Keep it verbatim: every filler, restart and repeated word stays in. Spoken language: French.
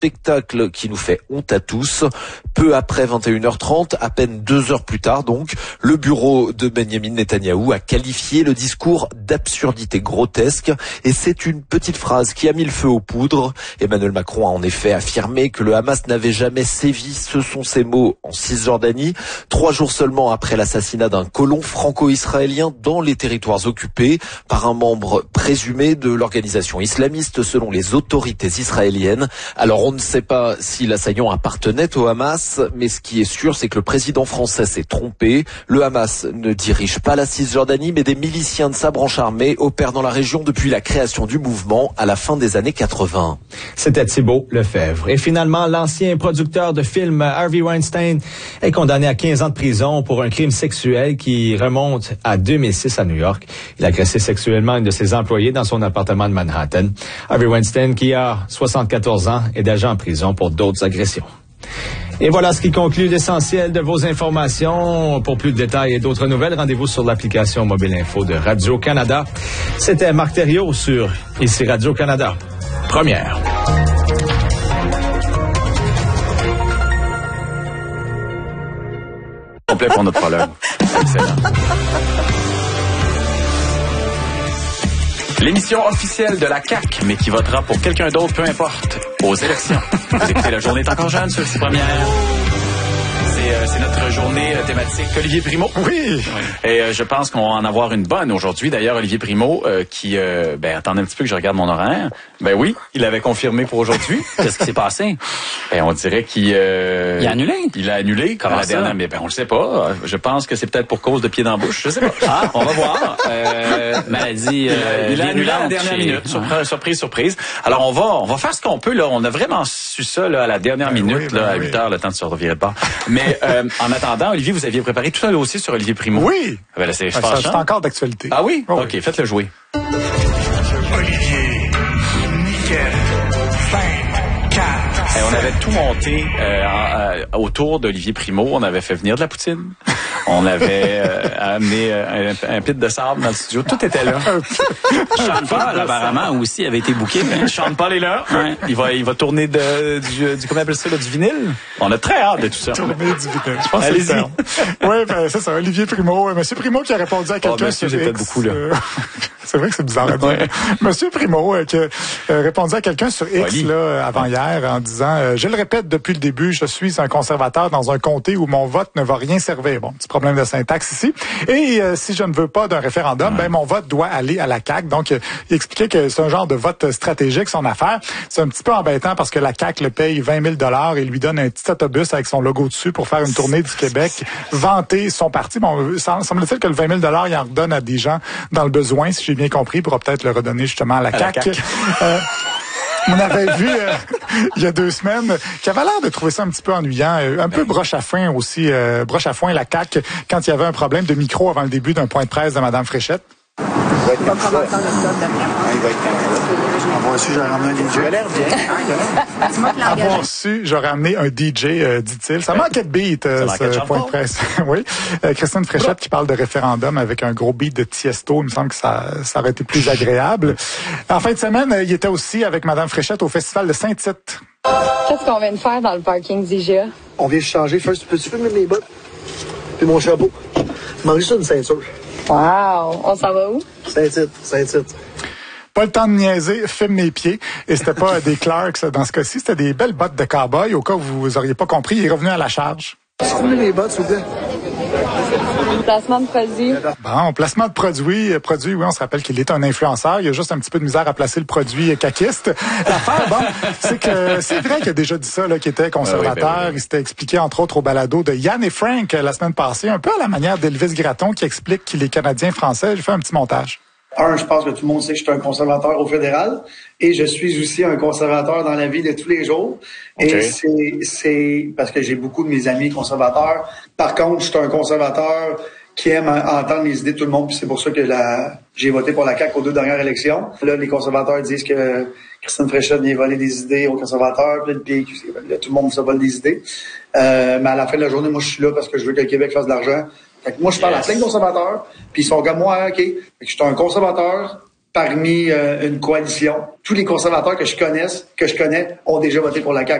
spectacle qui nous fait honte à tous. Peu après vingt et une heures trente, à peine deux heures plus tard donc, le bureau de Benyamin Netanyahou a qualifié le discours d'absurdité grotesque et c'est une petite phrase qui a mis le feu aux poudres. Emmanuel Macron a en effet affirmé que le Hamas n'avait jamais sévi, ce sont ses mots, en Cisjordanie, trois jours seulement après l'assassinat d'un colon franco-israélien dans les territoires occupés par un membre présumé de l'organisation islamiste selon les autorités israéliennes. Alors on ne sait pas si l'assaillant appartenait au Hamas, mais ce qui est sûr, c'est que le président français s'est trompé. Le Hamas ne dirige pas la Cisjordanie, mais des miliciens de sa branche armée opèrent dans la région depuis la création du mouvement à la fin des années quatre-vingt. C'était Thibault Lefebvre. Et finalement, l'ancien producteur de films Harvey Weinstein est condamné à quinze ans de prison pour un crime sexuel qui remonte à deux mille six à New York. Il a agressé sexuellement une de ses employées dans son appartement de Manhattan. Harvey Weinstein, qui a soixante-quatorze ans, est déjà en prison pour d'autres agressions. Et voilà ce qui conclut l'essentiel de vos informations. Pour plus de détails et d'autres nouvelles, rendez-vous sur l'application Mobile Info de Radio-Canada. C'était Marc Thériault sur Ici Radio-Canada. Première. Complet pour notre prologue. Excellent. L'émission officielle de la C A Q, mais qui votera pour quelqu'un d'autre, peu importe, aux élections. Vous écoutez La Journée est encore jeune sur Ici Première. C'est, euh, c'est notre journée euh, thématique Olivier Primo. Oui. Et euh, je pense qu'on va en avoir une bonne aujourd'hui. D'ailleurs, Olivier Primo, euh, qui... Euh, ben, attendez un petit peu que je regarde mon horaire. Ben oui, il avait confirmé pour aujourd'hui. Qu'est-ce qui s'est passé? Ben, on dirait qu'il... Euh, il a annulé? Il a annulé. Comment la ça? dernière, mais ben, on le sait pas. Je pense que c'est peut-être pour cause de pied dans la bouche. Je sais pas. Ah, on va voir. Euh, maladie euh, Il a annulé à la dernière chez... minute. Surprise, surprise, surprise. Alors, on va on va faire ce qu'on peut. Là. On a vraiment su ça là, à la dernière ben minute, oui, ben là, à oui. huit heures, le temps de se revirer de bord. Mais euh, en attendant, Olivier, vous aviez préparé tout un dossier sur Olivier Primo. Oui. Ben, là, c'est Ben, ça, c'est encore d'actualité. Ah oui? Oh, OK, oui. faites-le jouer. Olivier, nickel, vingt, quatre. Et on avait tout monté euh, en, euh, autour d'Olivier Primo. On avait fait venir de la poutine. On avait euh, amené euh, un, un pit de sable dans le studio. Tout était là. Sean Paul, apparemment, aussi avait été booké. Hein? Sean Paul est là. Ouais. Il va, il va tourner de, du, du, comment on appelle ça, là, du vinyle. On a très hâte de tout ça. Tourner du vinyle. Je pense Allez-y. que c'est le terme. Oui, ben, c'est ça. Olivier Primo. euh, Monsieur Primo qui a répondu à quelqu'un Oh, monsieur, sur j'ai fait X, beaucoup, là. euh, c'est vrai que c'est bizarre à dire. Ouais. Monsieur Primo euh, qui a euh, répondu à quelqu'un sur X Oli. là, avant hier en disant euh, je le répète depuis le début, je suis un conservateur dans un comté où mon vote ne va rien servir. Bon, petit problème de syntaxe ici. Et euh, si je ne veux pas d'un référendum, ouais. ben mon vote doit aller à la C A Q. Donc, euh, il expliquait que c'est un genre de vote stratégique, son affaire. C'est un petit peu embêtant parce que la C A Q le paye vingt mille dollars et lui donne un petit autobus avec son logo dessus pour faire une tournée du Québec, vanter son parti. Bon, semble-t-il que le vingt mille dollars, il en redonne à des gens dans le besoin, si j'ai bien compris, il pourra peut-être le redonner justement à la, à C A Q. La C A Q. Euh, On avait vu euh, il y a deux semaines qu'il avait l'air de trouver ça un petit peu ennuyant, euh, un peu broche à foin aussi, euh, broche à foin la C A Q quand il y avait un problème de micro avant le début d'un point de presse de Mme Fréchette. Il va être comme ça. Il va être avoir su, j'aurais ramené un D J. Il a l'air bien. Avoir su, j'aurais amené un D J, euh, dit-il. Ça manquait de beat, euh, ce point de presse. Oui. Euh, Christine Fréchette qui parle de référendum avec un gros beat de Tiesto. Il me semble que ça, ça aurait été plus agréable. En fin de semaine, il était aussi avec Mme Fréchette au Festival de Saint-Tite. Qu'est-ce qu'on vient de faire dans le parking d'I G A? On vient changer. First, peux-tu filmer mes bottes? Puis mon chapeau. Il manque juste une ceinture. Wow! On s'en va où? Saint-Tite, Saint-Tite. Pas le temps de niaiser, filme mes pieds. Et c'était pas des Clarks dans ce cas-ci, c'était des belles bottes de cow-boy. Au cas où vous auriez pas compris, il est revenu à la charge. Filmez mes bottes, s'il vous plaît. Placement de produit. Bon, placement de produit. Produit, oui, on se rappelle qu'il est un influenceur. Il y a juste un petit peu de misère à placer le produit caquiste. L'affaire, bon, c'est que c'est vrai qu'il a déjà dit ça, là, qu'il était conservateur. Ah oui, ben oui. Il s'était expliqué, entre autres, au balado de Yann et Frank la semaine passée, un peu à la manière d'Elvis Gratton qui explique qu'il est Canadien-Français. J'ai fait un petit montage. Un, je pense que tout le monde sait que je suis un conservateur au fédéral et je suis aussi un conservateur dans la vie de tous les jours. Okay. Et c'est, c'est parce que j'ai beaucoup de mes amis conservateurs. Par contre, je suis un conservateur qui aime entendre les idées de tout le monde, puis c'est pour ça que la, j'ai voté pour la C A Q aux deux dernières élections. Là, les conservateurs disent que Christine Fréchette vient voler des idées aux conservateurs, puis le P Q, là, tout le monde se vole des idées. Euh, mais à la fin de la journée, moi, je suis là parce que je veux que le Québec fasse de l'argent. Fait que moi, je parle yes. à plein de conservateurs, puis ils sont comme moi, OK. Fait que je suis un conservateur parmi euh, une coalition. Tous les conservateurs que je connaisse, que je connais, ont déjà voté pour la C A Q.